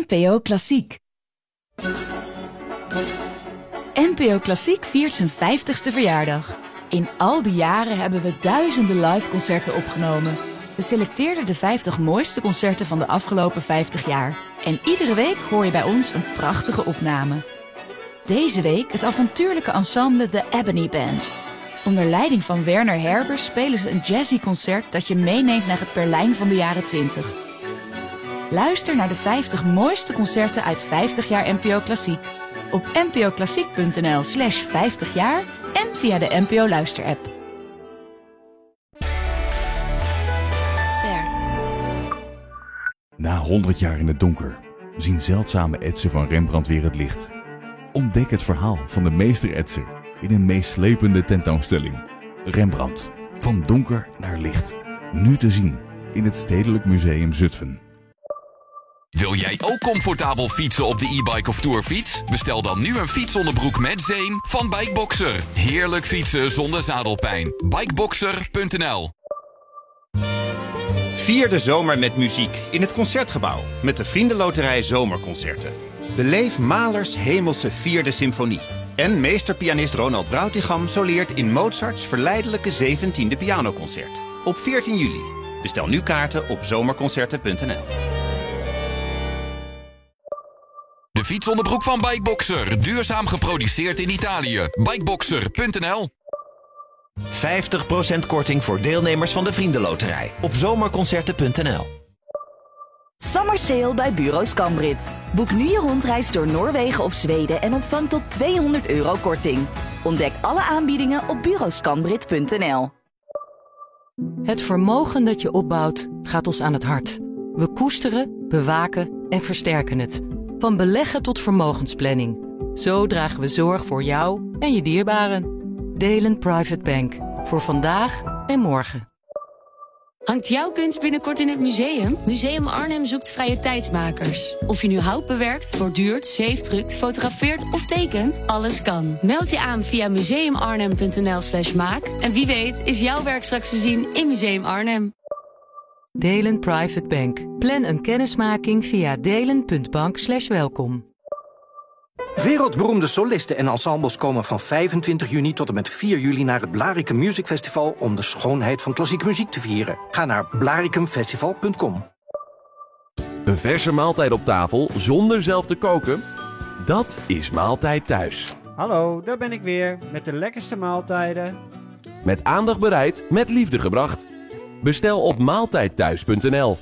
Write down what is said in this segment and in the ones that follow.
NPO Klassiek. NPO Klassiek viert zijn 50ste verjaardag. In al die jaren hebben we duizenden liveconcerten opgenomen. We selecteerden de 50 mooiste concerten van de afgelopen 50 jaar. En iedere week hoor je bij ons een prachtige opname. Deze week het avontuurlijke ensemble The Ebony Band. Onder leiding van Werner Herbers spelen ze een jazzy concert dat je meeneemt naar het Berlijn van de jaren 20. Luister naar de 50 mooiste concerten uit 50 jaar NPO Klassiek. Op npoklassiek.nl/50 jaar en via de NPO Luister-app. Ster. Na 100 jaar in het donker zien zeldzame etsen van Rembrandt weer het licht. Ontdek het verhaal van de meester-etser in een meeslepende tentoonstelling. Rembrandt, van donker naar licht. Nu te zien in het Stedelijk Museum Zutphen. Wil jij ook comfortabel fietsen op de e-bike of tourfiets? Bestel dan nu een fietsonderbroek met zeem van Bikeboxer. Heerlijk fietsen zonder zadelpijn. Bikeboxer.nl. Vier de zomer met muziek in het Concertgebouw met de Vriendenloterij Zomerconcerten. Beleef Mahlers Hemelse Vierde Symfonie. En meesterpianist Ronald Brautigam soleert in Mozarts verleidelijke 17e pianoconcert. Op 14 juli. Bestel nu kaarten op zomerconcerten.nl. De fietsonderbroek van Bikeboxer. Duurzaam geproduceerd in Italië. Bikeboxer.nl. 50% korting voor deelnemers van de Vriendenloterij. Op zomerconcerten.nl. Summer Sale bij Bureau Scambrit. Boek nu je rondreis door Noorwegen of Zweden en ontvang tot €200 korting. Ontdek alle aanbiedingen op bureauscambrit.nl. Het vermogen dat je opbouwt gaat ons aan het hart. We koesteren, bewaken en versterken het. Van beleggen tot vermogensplanning. Zo dragen we zorg voor jou en je dierbaren. Delen Private Bank. Voor vandaag en morgen. Hangt jouw kunst binnenkort in het museum? Museum Arnhem zoekt vrije tijdsmakers. Of je nu hout bewerkt, borduurt, zeefdrukt, fotografeert of tekent, alles kan. Meld je aan via museumarnhem.nl/maak. En wie weet is jouw werk straks te zien in Museum Arnhem. Delen Private Bank. Plan een kennismaking via delen.bank/welkom. Wereldberoemde solisten en ensembles komen van 25 juni tot en met 4 juli naar het Blaricum Music Festival om de schoonheid van klassieke muziek te vieren. Ga naar blaricumfestival.com. Een verse maaltijd op tafel zonder zelf te koken? Dat is Maaltijd Thuis. Hallo, daar ben ik weer met de lekkerste maaltijden. Met aandacht bereid, met liefde gebracht. Bestel op maaltijdthuis.nl.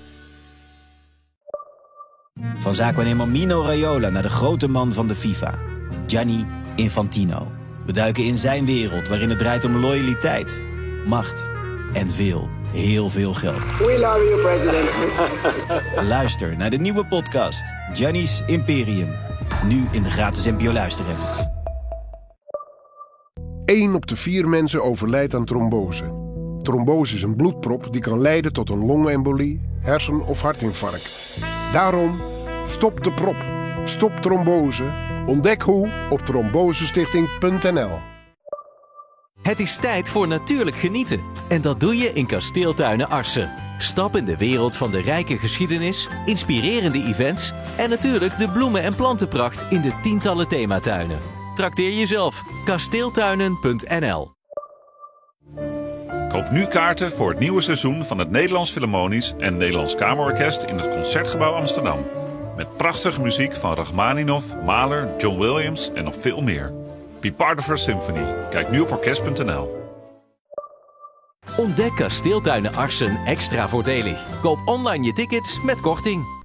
Van zaakwaarnemer Mino Raiola naar de grote man van de FIFA, Gianni Infantino. We duiken in zijn wereld waarin het draait om loyaliteit, macht en heel veel geld. We love you, president. Luister naar de nieuwe podcast Gianni's Imperium. Nu in de gratis NPO Luister-app. 1 op de 4 mensen overlijdt aan trombose. Trombose is een bloedprop die kan leiden tot een longembolie, hersen- of hartinfarct. Daarom, stop de prop. Stop trombose. Ontdek hoe op trombosestichting.nl. Het is tijd voor natuurlijk genieten. En dat doe je in Kasteeltuinen Arsen. Stap in de wereld van de rijke geschiedenis, inspirerende events en natuurlijk de bloemen- en plantenpracht in de tientallen thematuinen. Trakteer jezelf. Kasteeltuinen.nl. Koop nu kaarten voor het nieuwe seizoen van het Nederlands Philharmonisch en Nederlands Kamerorkest in het Concertgebouw Amsterdam. Met prachtige muziek van Rachmaninoff, Mahler, John Williams en nog veel meer. Be part of our symphony. Kijk nu op orkest.nl. Ontdek Kasteeltuinen Arsen extra voordelig. Koop online je tickets met korting.